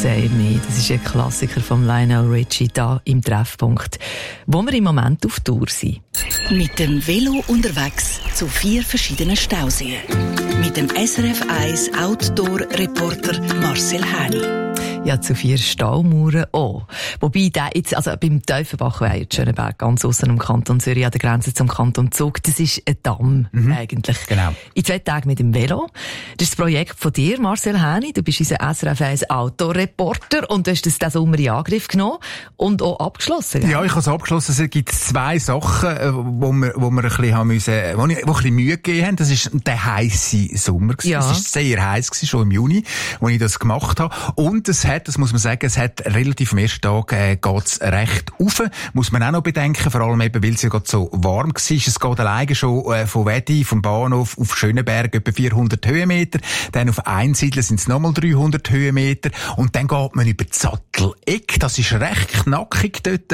Save Me. Das ist ein Klassiker von Lionel Richie hier im Treffpunkt, wo wir im Moment auf Tour sind. Mit dem Velo unterwegs zu 4 verschiedenen Stauseen. Mit dem SRF 1 Outdoor-Reporter Marcel Häni. Ja, zu 4 Staumauern auch. Wobei der jetzt, also beim Tiefenbachweiher, Schönenberg, ganz aussen im Kanton Zürich, an der Grenze zum Kanton Zug, das ist ein Damm, eigentlich. Genau. In 2 Tagen mit dem Velo. Das ist das Projekt von dir, Marcel Häni. Du bist unser SRF 1 Outdoor-Reporter und du hast das diesen Sommer in Angriff genommen und auch abgeschlossen. Gell? Ja, ich habe es abgeschlossen. Es gibt 2 Sachen, wo wir ein bisschen haben müssen, wo ein bisschen Mühe gegeben haben. Das ist der heisse Sommer. Ja. Es ist sehr heiß gewesen, schon im Juni, als ich das gemacht habe. Und das muss man sagen, es hat relativ am ersten Tag geht's recht rauf. Muss man auch noch bedenken, vor allem eben, weil es ja gerade so warm war. Es geht alleine schon von Wedi, vom Bahnhof auf Schönenberg etwa 400 Höhenmeter. Dann auf Einsiedeln sind es nochmal 300 Höhenmeter. Und dann geht man über die Satteleck. Das ist recht knackig dort.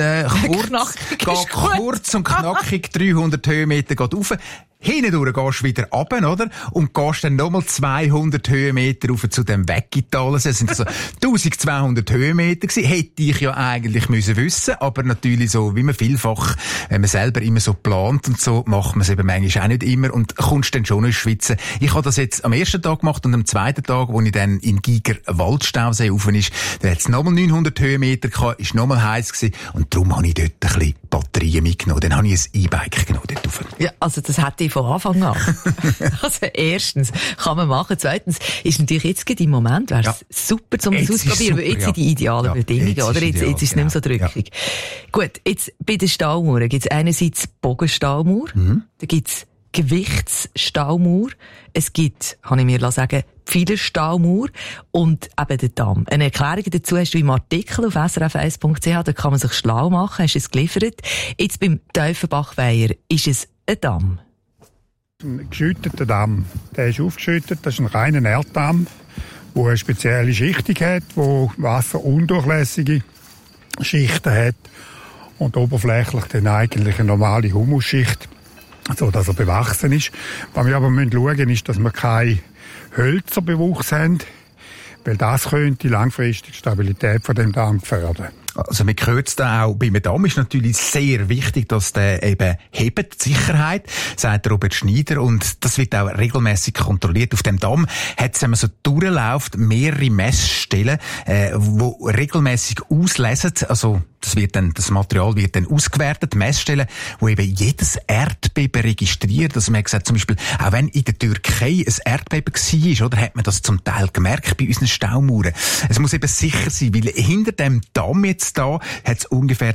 Kurz und knackig 300 Höhenmeter geht rauf. Hindurch gehst du wieder runter, oder? Und gehst dann nochmal 200 Höhenmeter rauf zu dem Weggital. Das sind also 1200 Höhenmeter gewesen. Hätte ich ja eigentlich müssen wissen. Aber natürlich so, wie man vielfach, wenn man selber immer so plant und so, macht man es eben manchmal auch nicht immer und kommst dann schon ins Schwitzen. Ich habe das jetzt am ersten Tag gemacht und am zweiten Tag, wo ich dann in Giger Waldstausee rauf ist, da hat es nochmal 900 Höhenmeter gehabt, ist nochmal heiß gewesen und darum habe ich dort ein bisschen Batterien mitgenommen. Dann habe ich ein E-Bike genommen dort rauf. Ja, also das hätte ich von Anfang an. Also erstens kann man machen, zweitens ist natürlich jetzt gerade im Moment wär's super zum das ausprobieren, weil jetzt sind die idealen Bedingungen, oder? Jetzt ist es nicht mehr so drückig. Ja. Gut, jetzt bei den Staumauern gibt es einerseits Bogenstaumauer, da gibt's Gewichtsstaumauer, es gibt, kann ich mir sagen, Pfeilerstaumauer und eben den Damm. Eine Erklärung dazu hast du im Artikel auf srf1.ch, da kann man sich schlau machen, hast du es geliefert. Jetzt beim Tiefenbachweiher ist es ein Damm. Ein geschütteter Damm. Der ist aufgeschüttet, das ist ein reiner Erddamm, der eine spezielle Schichtung hat, der wasserundurchlässige Schichten hat und oberflächlich dann eigentlich eine normale Humusschicht, so dass er bewachsen ist. Was wir aber schauen müssen, ist, dass wir keine Hölzerbewuchs haben, weil das könnte langfristig die Stabilität von dem Damm gefährden. Also man hört es da auch, beim Damm ist natürlich sehr wichtig, dass der eben hebt, die Sicherheit, sagt Robert Schneider, und das wird auch regelmäßig kontrolliert. Auf dem Damm hat es, wenn man so durchläuft, mehrere Messstellen, wo regelmäßig auslesen, also das Material wird dann ausgewertet, Messstellen, wo eben jedes Erdbeben registriert. Also man hat gesagt, zum Beispiel, auch wenn in der Türkei ein Erdbeben war, oder, hat man das zum Teil gemerkt bei unseren Staumauern. Es muss eben sicher sein, weil hinter dem Damm jetzt da hat es ungefähr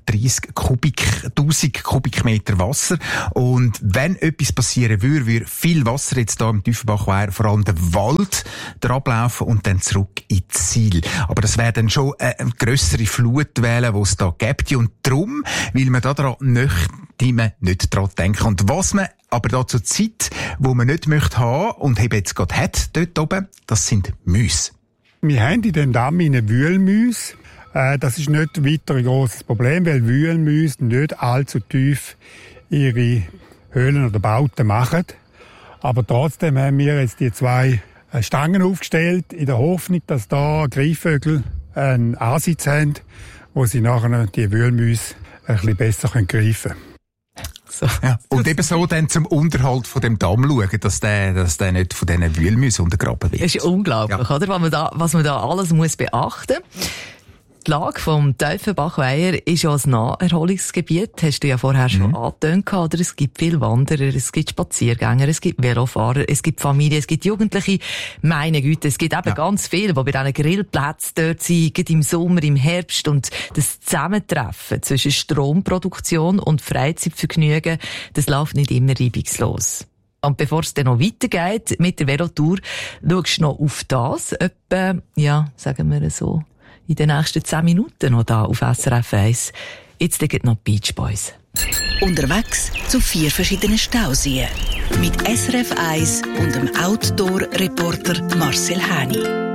230.000 Kubikmeter Wasser. Und wenn etwas passieren würde viel Wasser jetzt da im Tiefenbachweiher, vor allem der Wald, ablaufen und dann zurück ins Ziel. Aber das wäre dann schon eine grössere Flutwelle, die es da gibt. Und darum will man da dran nicht dran denken. Und was man aber da zur Zeit, wo man nicht möchte haben und eben jetzt gerade hat, dort oben, das sind Mäuse. Wir haben in dem Damm eine Wühlmäuse. Das ist nicht weiter ein grosses Problem, weil Wühlmäuse nicht allzu tief ihre Höhlen oder Bauten machen. Aber trotzdem haben wir jetzt die 2 Stangen aufgestellt, in der Hoffnung, dass da Greifvögel einen Ansitz haben, wo sie nachher die Wühlmäuse ein bisschen besser greifen können. So. Ja. Und eben so dann zum Unterhalt von dem Damm schauen, dass der nicht von diesen Wühlmäusen untergraben wird. Das ist unglaublich, oder? Was man da alles muss beachten muss. Die Lage vom Tiefenbachweiher ist ja ein Naherholungsgebiet, hast du ja vorher schon angetönt, oder? Es gibt viele Wanderer, es gibt Spaziergänger, es gibt Velofahrer, es gibt Familien, es gibt Jugendliche. Meine Güte, es gibt eben ganz viele, die bei diesen Grillplätzen dort sind, im Sommer, im Herbst, und das Zusammentreffen zwischen Stromproduktion und Freizeitvergnügen, das läuft nicht immer reibungslos. Und bevor es dann noch weitergeht mit der Velotour, schaust du noch auf das, etwa, ja, sagen wir so, in den nächsten 10 Minuten noch da auf SRF 1. Jetzt liegen noch Beach Boys. Unterwegs zu 4 verschiedenen Stauseen. Mit SRF 1 und dem Outdoor-Reporter Marcel Häni.